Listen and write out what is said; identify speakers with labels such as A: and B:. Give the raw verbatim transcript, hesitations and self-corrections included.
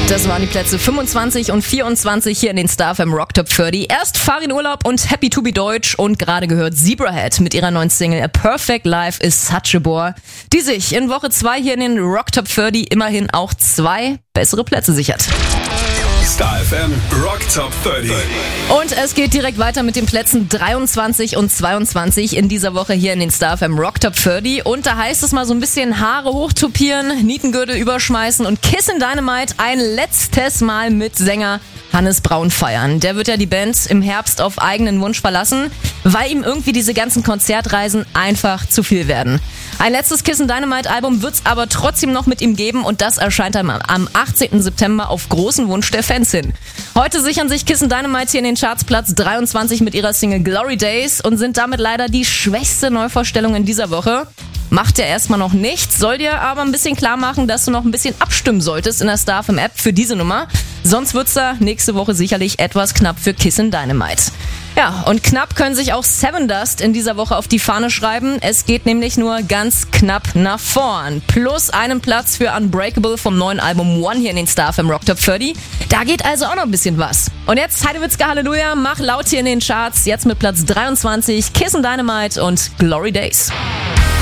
A: Das waren die Plätze fünfundzwanzig und vierundzwanzig hier in den Star F M Rock Top dreißig. Erst Farin Urlaub und Happy to be Deutsch und gerade gehört Zebrahead mit ihrer neuen Single A Perfect Life is Such a Bore, die sich in Woche zwei hier in den Rock Top dreißig immerhin auch zwei bessere Plätze sichert.
B: Star F M Rock Top dreißig.
A: Und es geht direkt weiter mit den Plätzen dreiundzwanzig und zweiundzwanzig in dieser Woche hier in den Star F M Rock Top dreißig. Und da heißt es mal so ein bisschen Haare hochtupieren, Nietengürtel überschmeißen und Kissin' Dynamite ein letztes Mal mit Sänger Hannes Braun feiern. Der wird ja die Band im Herbst auf eigenen Wunsch verlassen, weil ihm irgendwie diese ganzen Konzertreisen einfach zu viel werden. Ein letztes Kissin' Dynamite Album wird's aber trotzdem noch mit ihm geben und das erscheint am, am achtzehnten September auf großen Wunsch der Fans hin. Heute sichern sich Kissin' Dynamite hier in den Charts Platz dreiundzwanzig mit ihrer Single Glory Days und sind damit leider die schwächste Neuvorstellung in dieser Woche. Macht ja erstmal noch nichts, soll dir aber ein bisschen klar machen, dass du noch ein bisschen abstimmen solltest in der Star F M App für diese Nummer. Sonst wird's da nächste Woche sicherlich etwas knapp für Kissin' Dynamite. Ja, und knapp können sich auch Seven Dust in dieser Woche auf die Fahne schreiben. Es geht nämlich nur ganz knapp nach vorn. Plus einen Platz für Unbreakable vom neuen Album One hier in den Star F M Rock Top dreißig. Da geht also auch noch ein bisschen was. Und jetzt Heidewitzka Halleluja, mach laut hier in den Charts. Jetzt mit Platz dreiundzwanzig Kissin' Dynamite und Glory Days.